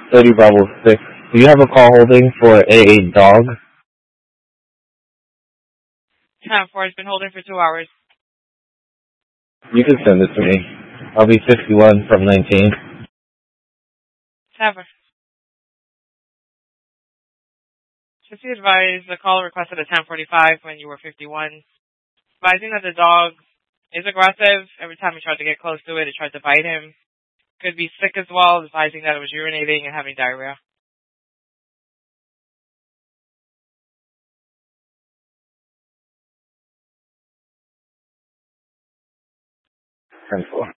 30 Bravo 6. Do you have a call holding for a dog? 10-4 has been holding for 2 hours. You can send it to me. I'll be 51 from 19. 10-4. Just be advised, the call requested at 10:45 when you were 51. Advising that the dog is aggressive. Every time you tried to get close to it, it tried to bite him. Could be sick as well, advising that it was urinating and having diarrhea. 10-4.